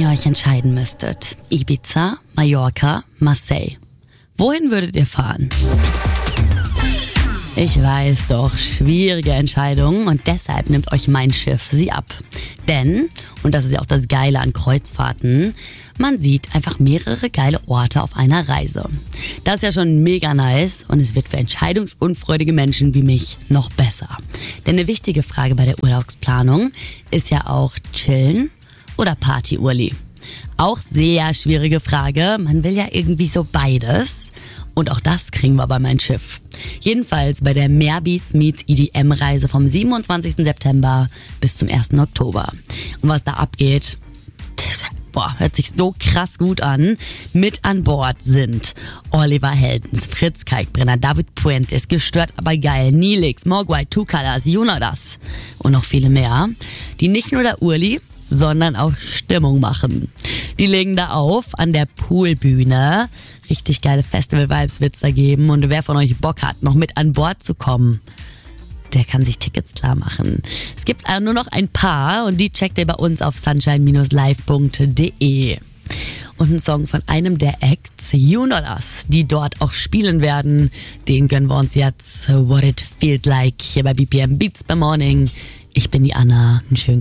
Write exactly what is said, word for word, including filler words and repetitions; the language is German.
ihr euch entscheiden müsstet, Ibiza, Mallorca, Marseille, wohin würdet ihr fahren? Ich weiß doch, schwierige Entscheidungen und deshalb nimmt euch mein Schiff sie ab. Denn, und das ist ja auch das Geile an Kreuzfahrten, man sieht einfach mehrere geile Orte auf einer Reise. Das ist ja schon mega nice und es wird für entscheidungsunfreudige Menschen wie mich noch besser. Denn eine wichtige Frage bei der Urlaubsplanung ist ja auch chillen oder Party-Urli. Auch sehr schwierige Frage, man will ja irgendwie so beides. Und auch das kriegen wir bei meinem Schiff. Jedenfalls bei der Meerbeats Meets E D M-Reise vom siebenundzwanzigsten September bis zum ersten Oktober. Und was da abgeht, das, boah, hört sich so krass gut an. Mit an Bord sind Oliver Heldens, Fritz Kalkbrenner, David Puentes, Gestört aber geil, Nilix, Mogwai, Two Colors, You Know Das und noch viele mehr, die nicht nur der Urli, sondern auch Stimmung machen. Die legen da auf an der Poolbühne. Richtig geile Festival-Vibes wird's da geben. Und wer von euch Bock hat, noch mit an Bord zu kommen, der kann sich Tickets klar machen. Es gibt also nur noch ein paar und die checkt ihr bei uns auf sunshine Bindestrich live Punkt de. Und ein Song von einem der Acts, You Know Us, die dort auch spielen werden. Den gönnen wir uns jetzt. What It Feels Like hier bei B P M Beats by Morning. Ich bin die Anna. Einen schönen